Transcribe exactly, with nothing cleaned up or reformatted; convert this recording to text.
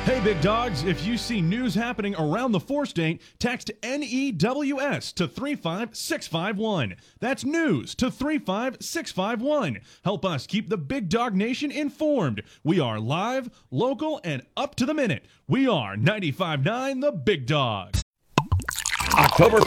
Hey, big dogs, if you see news happening around the four-state, text N E W S to three five six five one. That's news to three five six five one. Help us keep the Big Dog Nation informed. We are live, local, and up to the minute. We are ninety-five point nine The Big Dog. October